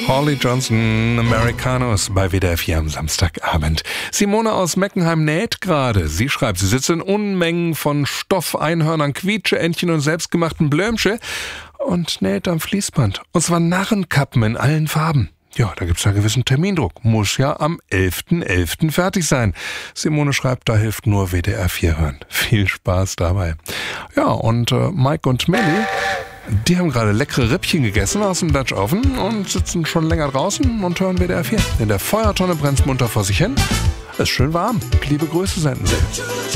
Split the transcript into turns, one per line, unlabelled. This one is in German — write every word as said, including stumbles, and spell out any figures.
Holly Johnson, Americanos bei W D R vier am Samstagabend. Simone aus Meckenheim näht gerade. Sie schreibt, sie sitzt in Unmengen von Stoff, Einhörnern, Quietscheentchen und selbstgemachten Blömsche und näht am Fließband. Und zwar Narrenkappen in allen Farben. Ja, da gibt's einen gewissen Termindruck. Muss ja am elften elften fertig sein. Simone schreibt, da hilft nur W D R vier hören. Viel Spaß dabei. Ja, und äh, Mike und Melly, die haben gerade leckere Rippchen gegessen aus dem Dutch Oven und sitzen schon länger draußen und hören W D R vier. In der Feuertonne brennt's munter vor sich hin. Es ist schön warm. Liebe Grüße senden sie.